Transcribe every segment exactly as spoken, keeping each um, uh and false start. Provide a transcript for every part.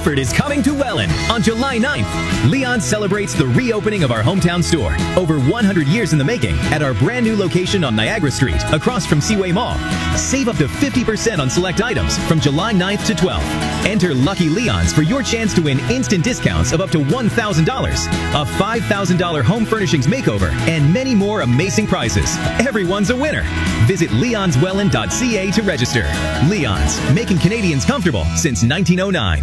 Comfort is coming to Welland on July ninth. Leon celebrates the reopening of our hometown store, over one hundred years in the making, at our brand new location on Niagara Street, across from Seaway Mall. Save up to fifty percent on select items from July ninth to twelfth. Enter Lucky Leons for your chance to win instant discounts of up to one thousand dollars, a five thousand dollars home furnishings makeover, and many more amazing prizes. Everyone's a winner. Visit leons welland dot c a to register. Leon's, making Canadians comfortable since nineteen oh nine.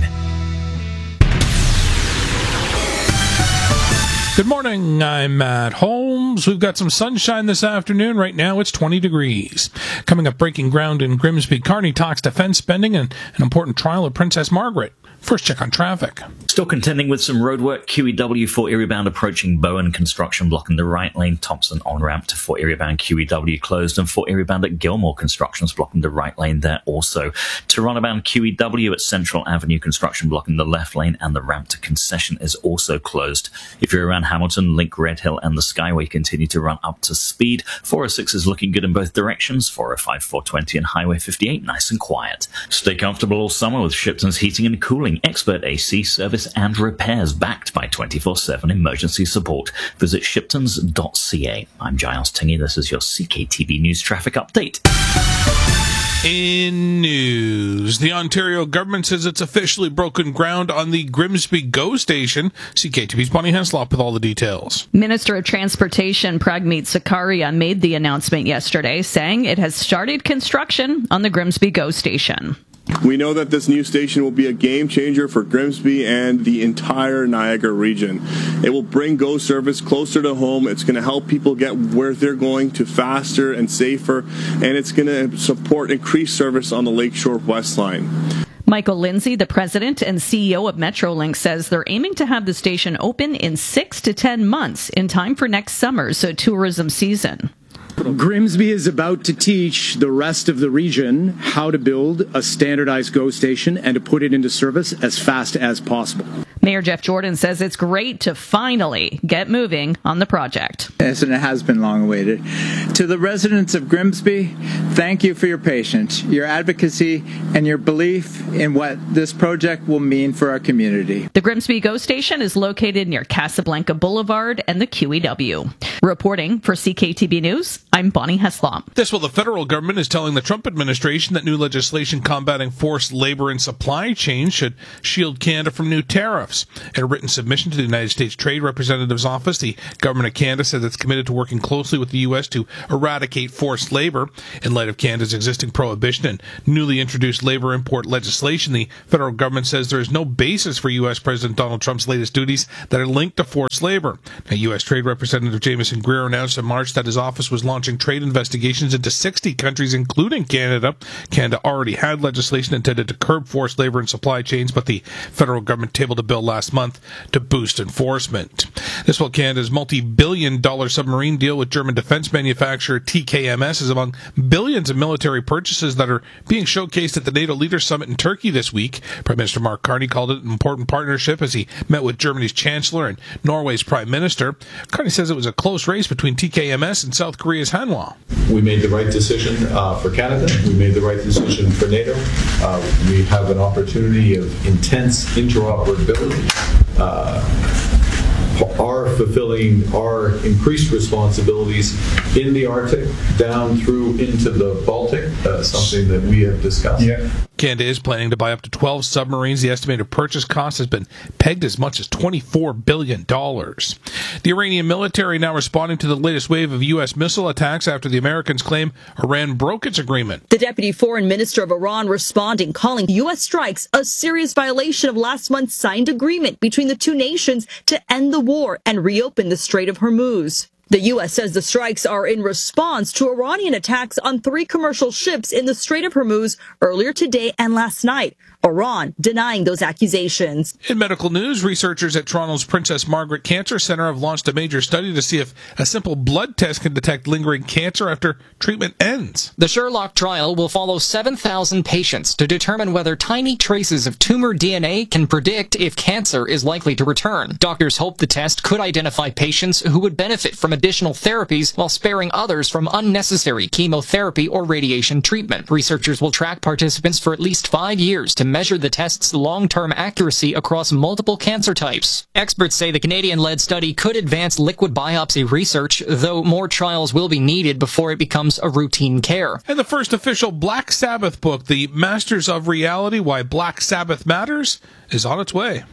Good morning, I'm Matt Holmes. We've got some sunshine this afternoon. Right now it's twenty degrees. Coming up, breaking ground in Grimsby. Carney talks defense spending and an important trial of Princess Margaret. First check on traffic. Still contending with some roadwork. Q E W Fort Erie bound approaching Bowen. Construction blocking the right lane. Thompson on-ramp to Fort Erie bound Q E W closed. And Fort Erie bound at Gilmore. Construction's blocking the right lane there also. Toronto bound Q E W at Central Avenue. Construction blocking the left lane. And the ramp to Concession is also closed. If you're around Hamilton, Link, Red Hill and the Skyway continue to run up to speed. four oh six is looking good in both directions. four oh five, four twenty and Highway fifty-eight nice and quiet. Stay comfortable all summer with Shipton's Heating and Cooling. Expert A C service and repairs backed by twenty-four seven emergency support. Visit shiptons dot c a. I'm Giles Tingy. This is your C K T V News Traffic Update. In news, the Ontario government says it's officially broken ground on the Grimsby GO station. C K T V's Bonnie Heslop with all the details. Minister of Transportation Pragmeet Sakaria made the announcement yesterday, saying it has started construction on the Grimsby GO station. We know that this new station will be a game changer for Grimsby and the entire Niagara region. It will bring GO service closer to home. It's going to help people get where they're going to faster and safer, and it's going to support increased service on the Lakeshore West Line. Michael Lindsay, the president and C E O of Metrolink, says they're aiming to have the station open in six to ten months in time for next summer's tourism season. Grimsby is about to teach the rest of the region how to build a standardized GO station and to put it into service as fast as possible. Mayor Jeff Jordan says it's great to finally get moving on the project. Yes, and it has been long awaited. To the residents of Grimsby, thank you for your patience, your advocacy, and your belief in what this project will mean for our community. The Grimsby GO station is located near Casablanca Boulevard and the Q E W. Reporting for C K T B News, I'm Bonnie Heslop. This while the federal government is telling the Trump administration that new legislation combating forced labor and supply chain should shield Canada from new tariffs. In a written submission to the United States Trade Representative's office, the government of Canada said it's committed to working closely with the U S to eradicate forced labor. In light of Canada's existing prohibition and newly introduced labor import legislation, the federal government says there is no basis for U S President Donald Trump's latest duties that are linked to forced labor. Now, U S Trade Representative Jameson Greer announced in March that his office was launching trade investigations into sixty countries, including Canada. Canada already had legislation intended to curb forced labor and supply chains, but the federal government tabled a bill last month to boost enforcement. This while Canada's multi-billion dollar submarine deal with German defense manufacturer T K M S is among billions of military purchases that are being showcased at the NATO Leaders Summit in Turkey this week. Prime Minister Mark Carney called it an important partnership as he met with Germany's Chancellor and Norway's Prime Minister. Carney says it was a close race between T K M S and South Korea's Hanwha. We made the right decision uh, for Canada. We made the right decision for NATO. Uh, we have an opportunity of intense interoperability. Uh, are fulfilling our increased responsibilities in the Arctic down through into the Baltic, uh, something that we have discussed. Yeah. Canada is planning to buy up to twelve submarines. The estimated purchase cost has been pegged as much as twenty-four billion dollars. The Iranian military now responding to the latest wave of U S missile attacks after the Americans claim Iran broke its agreement. The deputy foreign minister of Iran responding, calling U S strikes a serious violation of last month's signed agreement between the two nations to end the war and reopen the Strait of Hormuz. The U S says the strikes are in response to Iranian attacks on three commercial ships in the Strait of Hormuz earlier today and last night. Iran denying those accusations. In medical news, researchers at Toronto's Princess Margaret Cancer Centre have launched a major study to see if a simple blood test can detect lingering cancer after treatment ends. The Sherlock trial will follow seven thousand patients to determine whether tiny traces of tumor D N A can predict if cancer is likely to return. Doctors hope the test could identify patients who would benefit from additional therapies while sparing others from unnecessary chemotherapy or radiation treatment. Researchers will track participants for at least five years to measure the test's long-term accuracy across multiple cancer types. Experts say the Canadian-led study could advance liquid biopsy research, though more trials will be needed before it becomes a routine care. And the first official Black Sabbath book, The Masters of Reality, Why Black Sabbath Matters, is on its way.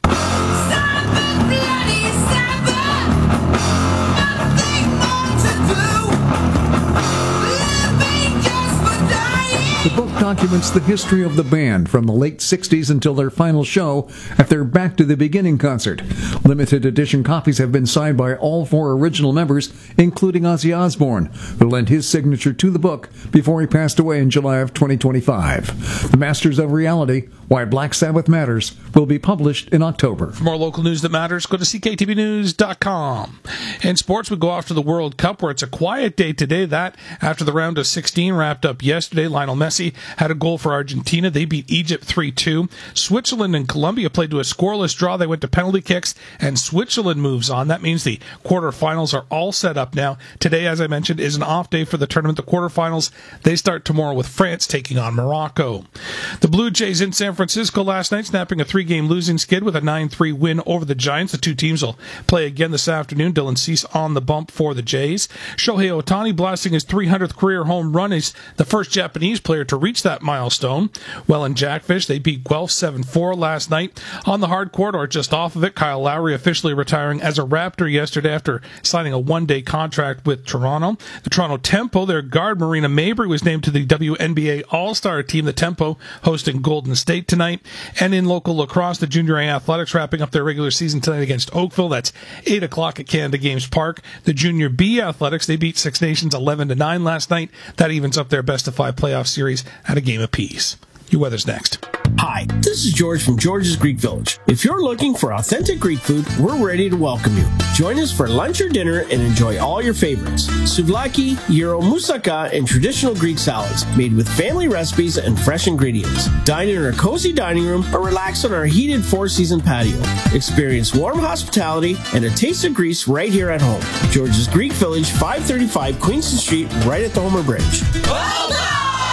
The book documents the history of the band from the late sixties until their final show at their Back to the Beginning concert. Limited edition copies have been signed by all four original members, including Ozzy Osbourne, who lent his signature to the book before he passed away in July of twenty twenty-five. The Masters of Reality, Why Black Sabbath Matters, will be published in October. For more local news that matters, go to c k t v news dot com. In sports, we go off to the World Cup, where it's a quiet day today. That, after the round of sixteen wrapped up yesterday, Lionel Messi had a goal for Argentina. They beat Egypt three two. Switzerland and Colombia played to a scoreless draw. They went to penalty kicks, and Switzerland moves on. That means the quarterfinals are all set up now. Today, as I mentioned, is an off day for the tournament. The quarterfinals, they start tomorrow with France taking on Morocco. The Blue Jays in San Francisco last night, snapping a three-game losing skid with a nine three win over the Giants. The two teams will play again this afternoon. Dylan Cease on the bump for the Jays. Shohei Ohtani blasting his three hundredth career home run. He's the first Japanese player to reach that milestone. Well, in Jackfish, they beat Guelph seven four last night. On the hard court, or just off of it, Kyle Lowry officially retiring as a Raptor yesterday after signing a one-day contract with Toronto. The Toronto Tempo, their guard Marina Mabry, was named to the W N B A All-Star team. The Tempo hosting Golden State tonight. And in local lacrosse, the Junior A Athletics wrapping up their regular season tonight against Oakville. That's eight o'clock at Canada Games Park. The Junior B Athletics, they beat Six Nations eleven to nine last night. That evens up their best-of-five playoff series at a game apiece. Your weather's next. Hi, this is George from George's Greek Village. If you're looking for authentic Greek food, we're ready to welcome you. Join us for lunch or dinner and enjoy all your favorites. Souvlaki, gyro, moussaka, and traditional Greek salads made with family recipes and fresh ingredients. Dine in our cozy dining room or relax on our heated four-season patio. Experience warm hospitality and a taste of Greece right here at home. George's Greek Village, five thirty-five Queenston Street, right at the Homer Bridge. Well done!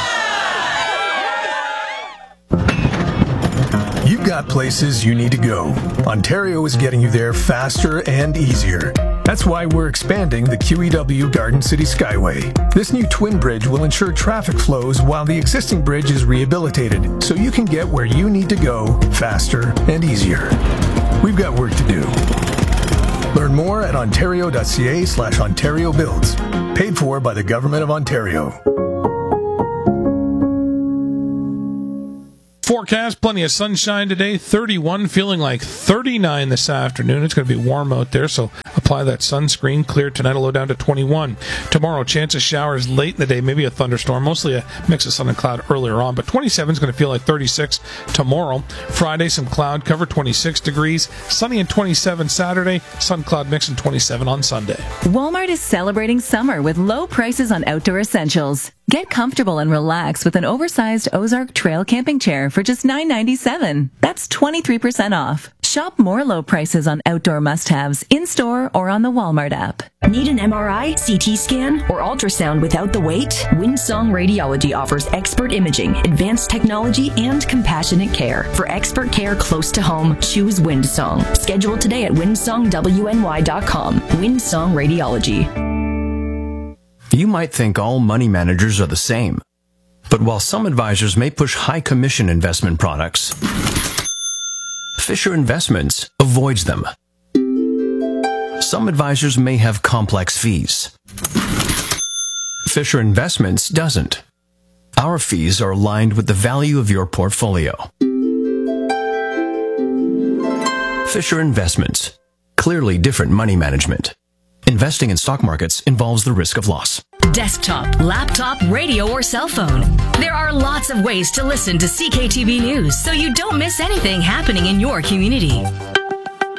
You've got places you need to go. Ontario is getting you there faster and easier. That's why we're expanding the Q E W Garden City Skyway. This new twin bridge will ensure traffic flows while the existing bridge is rehabilitated, so you can get where you need to go faster and easier. We've got work to do. Learn more at ontario.ca slash Ontario Builds. Paid for by the Government of Ontario. Forecast, plenty of sunshine today, thirty-one, feeling like thirty-nine this afternoon. It's going to be warm out there, so apply that sunscreen. Clear tonight, a low down to twenty-one. Tomorrow, chance of showers late in the day, maybe a thunderstorm, mostly a mix of sun and cloud earlier on, but twenty-seven is going to feel like thirty-six tomorrow. Friday, some cloud cover, twenty-six degrees. Sunny and twenty-seven Saturday, sun cloud mix and twenty-seven on Sunday. Walmart is celebrating summer with low prices on outdoor essentials. Get comfortable and relax with an oversized Ozark Trail camping chair for just nine ninety-seven. That's twenty-three percent off. Shop more low prices on outdoor must-haves in-store or on the Walmart app. Need an M R I, C T scan, or ultrasound without the wait? Windsong Radiology offers expert imaging, advanced technology, and compassionate care. For expert care close to home, choose Windsong. Schedule today at windsong w n y dot com. Windsong Radiology. You might think all money managers are the same. But while some advisors may push high commission investment products, Fisher Investments avoids them. Some advisors may have complex fees. Fisher Investments doesn't. Our fees are aligned with the value of your portfolio. Fisher Investments. Clearly different money management. Investing in stock markets involves the risk of loss. Desktop, laptop, radio, or cell phone. There are lots of ways to listen to C K T V News so you don't miss anything happening in your community.